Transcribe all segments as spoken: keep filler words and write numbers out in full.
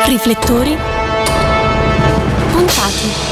Riflettori puntati.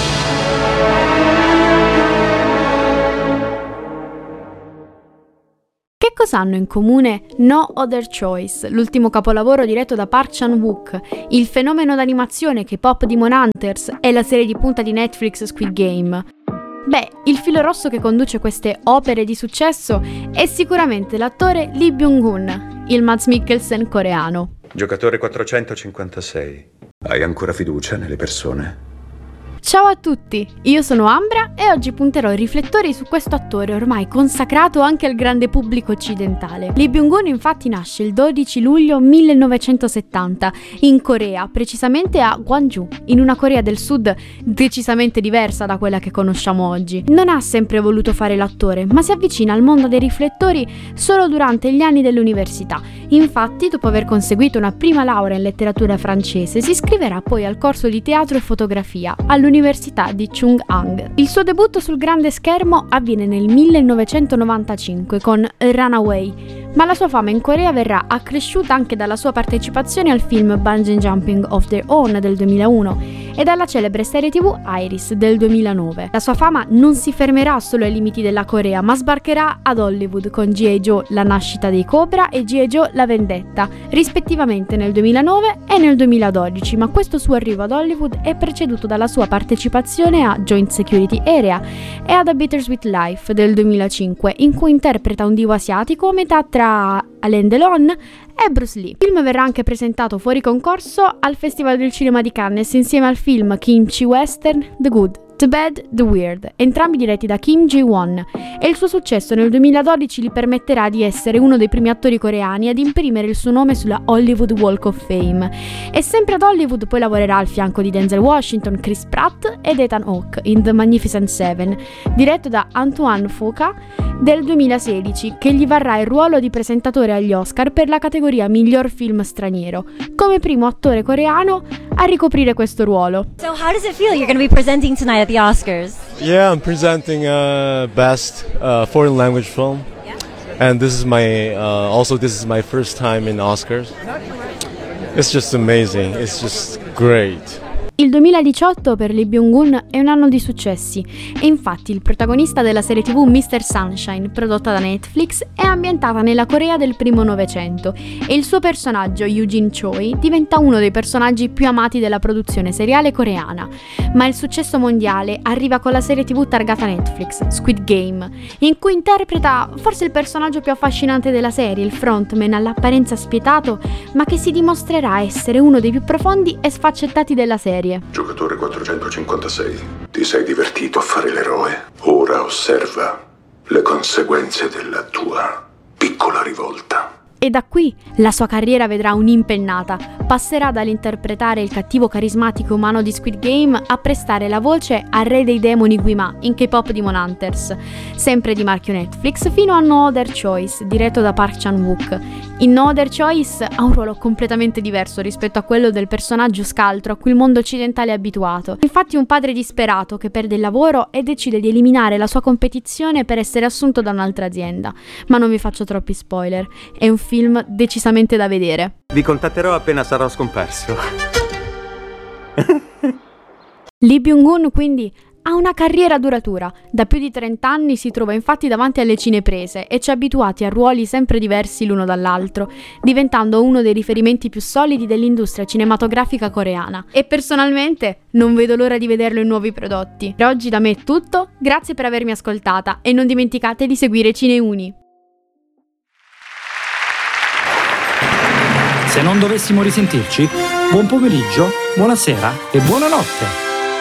Che cosa hanno in comune No Other Choice, l'ultimo capolavoro diretto da Park Chan-wook, il fenomeno d'animazione K-pop Demon Hunters e la serie di punta di Netflix Squid Game? Beh, il filo rosso che conduce queste opere di successo è sicuramente l'attore Lee Byung-hun, il Mads Mikkelsen coreano. Giocatore quattrocentocinquantasei. Hai ancora fiducia nelle persone? Ciao a tutti, io sono Ambra e oggi punterò i riflettori su questo attore ormai consacrato anche al grande pubblico occidentale. Lee Byung-hun infatti nasce il dodici luglio millenovecentosettanta in Corea, precisamente a Gwangju, in una Corea del Sud decisamente diversa da quella che conosciamo oggi. Non ha sempre voluto fare l'attore, ma si avvicina al mondo dei riflettori solo durante gli anni dell'università. Infatti, dopo aver conseguito una prima laurea in letteratura francese, si iscriverà poi al corso di teatro e fotografia all'Università di Chung-Ang. Il suo debutto sul grande schermo avviene nel millenovecentonovantacinque con Runaway, ma la sua fama in Corea verrà accresciuta anche dalla sua partecipazione al film Bungee Jumping of Their Own del duemilauno e dalla celebre serie tivù Iris del duemilanove. La sua fama non si fermerà solo ai limiti della Corea, ma sbarcherà ad Hollywood con G I. Joe La nascita dei Cobra e G I. Joe La vendetta, rispettivamente nel duemilanove e nel duemiladodici, ma questo suo arrivo ad Hollywood è preceduto dalla sua partecipazione a Joint Security Area e ad A Bittersweet Life del duemilacinque, in cui interpreta un divo asiatico a metà tra Alain Delon e Bruce Lee. Il film verrà anche presentato fuori concorso al Festival del Cinema di Cannes insieme al film kimchi western The Good, The Bad, The Weird, entrambi diretti da Kim Ji-won, e il suo successo nel duemiladodici gli permetterà di essere uno dei primi attori coreani ad imprimere il suo nome sulla Hollywood Walk of Fame. E sempre ad Hollywood poi lavorerà al fianco di Denzel Washington, Chris Pratt ed Ethan Hawke in The Magnificent Seven, diretto da Antoine Fuqua del duemilasedici, che gli varrà il ruolo di presentatore agli Oscar per la categoria miglior film straniero, come primo attore coreano a ricoprire questo ruolo. So how does it feel? You're going to be presenting tonight at the Oscars. Yeah, I'm presenting uh, best uh, foreign language film, yeah. And this is my uh, also this is my first time in Oscars. It's just amazing. It's just great. Il duemiladiciotto per Lee Byung-hun è un anno di successi e infatti il protagonista della serie tivù mister Sunshine, prodotta da Netflix, è ambientata nella Corea del primo Novecento e il suo personaggio, Eugene Choi, diventa uno dei personaggi più amati della produzione seriale coreana. Ma il successo mondiale arriva con la serie tivù targata Netflix, Squid Game, in cui interpreta forse il personaggio più affascinante della serie, il frontman all'apparenza spietato, ma che si dimostrerà essere uno dei più profondi e sfaccettati della serie. Giocatore quattrocentocinquantasei, ti sei divertito a fare l'eroe? Ora osserva le conseguenze della tua piccola rivolta. E da qui la sua carriera vedrà un'impennata. Passerà dall'interpretare il cattivo carismatico umano di Squid Game a prestare la voce al re dei demoni Guima in K-pop Demon Hunters, sempre di marchio Netflix, fino a No Other Choice, diretto da Park Chan-wook. In No Other Choice ha un ruolo completamente diverso rispetto a quello del personaggio scaltro a cui il mondo occidentale è abituato. Infatti un padre disperato che perde il lavoro e decide di eliminare la sua competizione per essere assunto da un'altra azienda. Ma non vi faccio troppi spoiler, è un film decisamente da vedere. Vi contatterò appena sarò scomparso. Lee Byung-hun quindi ha una carriera duratura. Da più di trenta anni si trova infatti davanti alle cineprese e ci ha abituati a ruoli sempre diversi l'uno dall'altro, diventando uno dei riferimenti più solidi dell'industria cinematografica coreana. E personalmente non vedo l'ora di vederlo in nuovi prodotti. Per oggi da me è tutto, grazie per avermi ascoltata e non dimenticate di seguire Cineuni. Se non dovessimo risentirci, buon pomeriggio, buonasera e buonanotte.